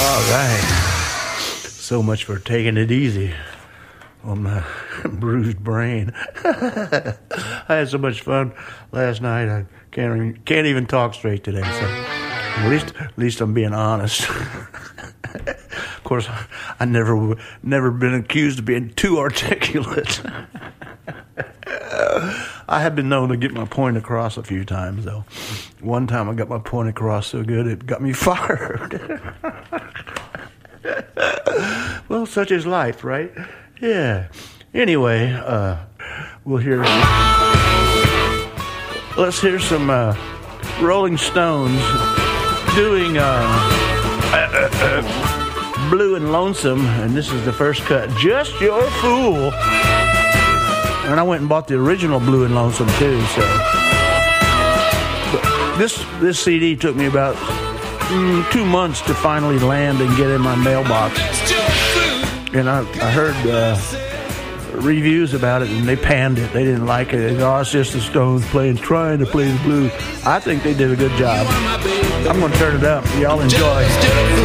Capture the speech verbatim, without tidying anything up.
All right. So much for taking it easy on my bruised brain. I had so much fun last night. I can't even, can't even talk straight today. So at least at least I'm being honest. Of course, I never never been accused of being too articulate. I have been known to get my point across a few times, though. One time I got my point across so good it got me fired. Well, such is life, right? Yeah. Anyway, uh, we'll hear. Let's hear some uh, Rolling Stones doing uh, uh, uh, Blue and Lonesome, and this is the first cut. Just Your Fool. And I went and bought the original Blue and Lonesome too. So but this this C D took me about mm, two months to finally land and get in my mailbox. And I, I heard uh, reviews about it, and they panned it. They didn't like it. They said, oh, it's just the Stones playing, trying to play the blues. I think they did a good job. I'm going to turn it up. Y'all enjoy.